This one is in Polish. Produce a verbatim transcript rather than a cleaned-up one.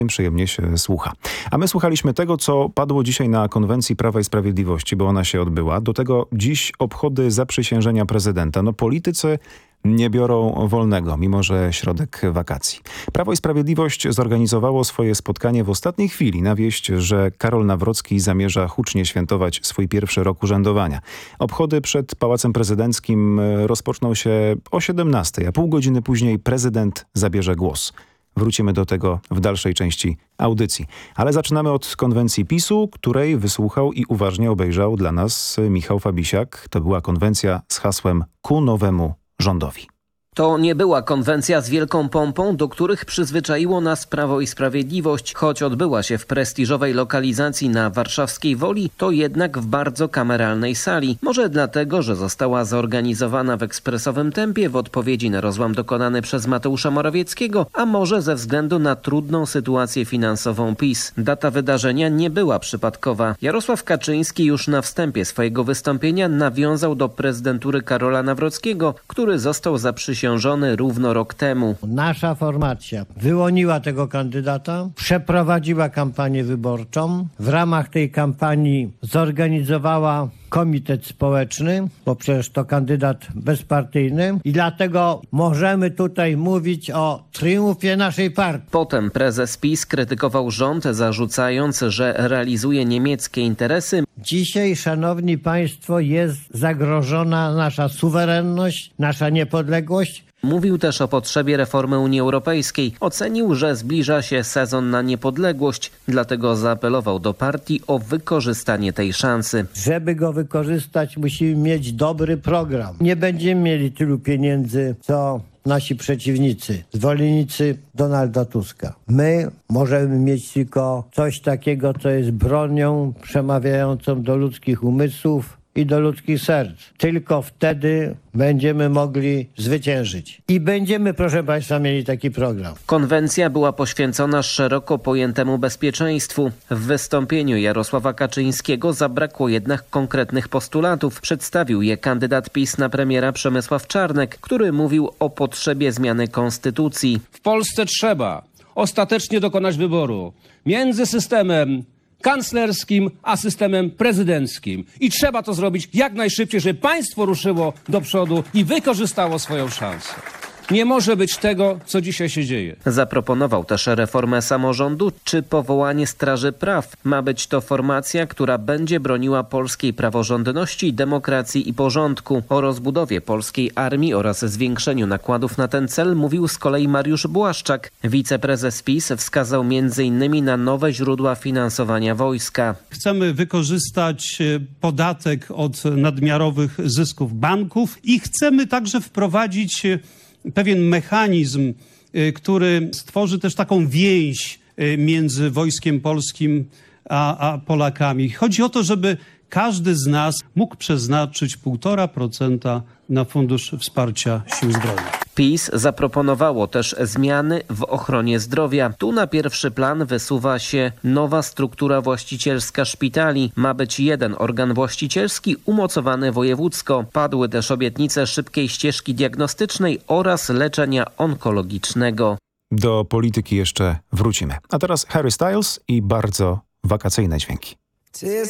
Przyjemnie się słucha. A my słuchaliśmy tego, co padło dzisiaj na konwencji Prawa i Sprawiedliwości, bo ona się odbyła. Do tego dziś obchody zaprzysiężenia prezydenta. No politycy nie biorą wolnego, mimo że środek wakacji. Prawo i Sprawiedliwość zorganizowało swoje spotkanie w ostatniej chwili na wieść, że Karol Nawrocki zamierza hucznie świętować swój pierwszy rok urzędowania. Obchody przed Pałacem Prezydenckim rozpoczną się o siedemnastej, a pół godziny później prezydent zabierze głos. Wrócimy do tego w dalszej części audycji. Ale zaczynamy od konwencji PiSu, której wysłuchał i uważnie obejrzał dla nas Michał Fabisiak. To była konwencja z hasłem ku nowemu rządowi. To nie była konwencja z wielką pompą, do których przyzwyczaiło nas Prawo i Sprawiedliwość. Choć odbyła się w prestiżowej lokalizacji na warszawskiej Woli, to jednak w bardzo kameralnej sali. Może dlatego, że została zorganizowana w ekspresowym tempie w odpowiedzi na rozłam dokonany przez Mateusza Morawieckiego, a może ze względu na trudną sytuację finansową PiS. Data wydarzenia nie była przypadkowa. Jarosław Kaczyński już na wstępie swojego wystąpienia nawiązał do prezydentury Karola Nawrockiego, który został zaprzysiężony równo rok temu. Nasza formacja wyłoniła tego kandydata, przeprowadziła kampanię wyborczą. W ramach tej kampanii zorganizowała komitet społeczny, bo przecież to kandydat bezpartyjny i dlatego możemy tutaj mówić o triumfie naszej partii. Potem prezes PiS krytykował rząd, zarzucając, że realizuje niemieckie interesy. Dzisiaj, szanowni państwo, jest zagrożona nasza suwerenność, nasza niepodległość. Mówił też o potrzebie reformy Unii Europejskiej. Ocenił, że zbliża się sezon na niepodległość, dlatego zaapelował do partii o wykorzystanie tej szansy. Żeby go wykorzystać, musimy mieć dobry program. Nie będziemy mieli tylu pieniędzy, co nasi przeciwnicy, zwolennicy Donalda Tuska. My możemy mieć tylko coś takiego, co jest bronią przemawiającą do ludzkich umysłów i do ludzkich serc. Tylko wtedy będziemy mogli zwyciężyć. I będziemy, proszę państwa, mieli taki program. Konwencja była poświęcona szeroko pojętemu bezpieczeństwu. W wystąpieniu Jarosława Kaczyńskiego zabrakło jednak konkretnych postulatów. Przedstawił je kandydat PiS na premiera Przemysław Czarnek, który mówił o potrzebie zmiany konstytucji. W Polsce trzeba ostatecznie dokonać wyboru między systemem kanclerskim, a systemem prezydenckim. I trzeba to zrobić jak najszybciej, żeby państwo ruszyło do przodu i wykorzystało swoją szansę. Nie może być tego, co dzisiaj się dzieje. Zaproponował też reformę samorządu czy powołanie Straży Praw. Ma być to formacja, która będzie broniła polskiej praworządności, demokracji i porządku. O rozbudowie polskiej armii oraz zwiększeniu nakładów na ten cel mówił z kolei Mariusz Błaszczak. Wiceprezes PiS wskazał między innymi na nowe źródła finansowania wojska. Chcemy wykorzystać podatek od nadmiarowych zysków banków i chcemy także wprowadzić pewien mechanizm, który stworzy też taką więź między Wojskiem Polskim a, a Polakami. Chodzi o to, żeby każdy z nas mógł przeznaczyć półtora procenta na Fundusz Wsparcia Sił Zbrojnych. PiS zaproponowało też zmiany w ochronie zdrowia. Tu na pierwszy plan wysuwa się nowa struktura właścicielska szpitali. Ma być jeden organ właścicielski umocowany wojewódzko. Padły też obietnice szybkiej ścieżki diagnostycznej oraz leczenia onkologicznego. Do polityki jeszcze wrócimy. A teraz Harry Styles i bardzo wakacyjne dźwięki.